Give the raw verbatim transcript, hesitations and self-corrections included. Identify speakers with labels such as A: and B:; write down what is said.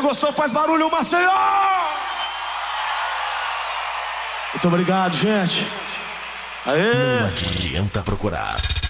A: gostou, faz barulho, Maceió! Muito obrigado, gente. Aê!
B: Não adianta procurar.